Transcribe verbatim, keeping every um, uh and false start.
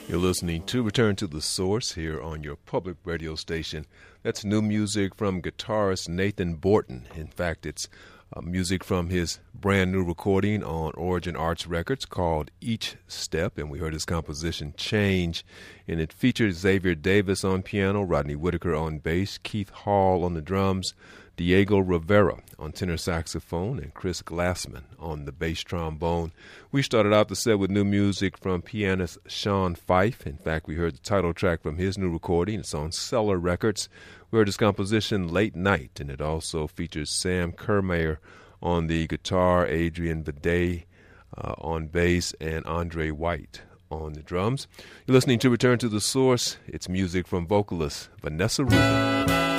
You're listening to Return to the Source here on your public radio station. That's new music from guitarist Nathan Borton. In fact, it's uh, music from his brand new recording on Origin Arts Records called Each Step, and we heard his composition Change, and it featured Xavier Davis on piano, Rodney Whitaker on bass, Keith Hall on the drums, Diego Rivera on tenor saxophone, and Chris Glassman on the bass trombone. We started out the set with new music from pianist Sean Fife. In fact, we heard the title track from his new recording. It's on Cellar Records. We heard his composition Late Night, and it also features Sam Kermayer on the guitar, Adrian Bidet uh, on bass, and Andre White on the drums. You're listening to Return to the Source. It's music from vocalist Vanessa Rubin.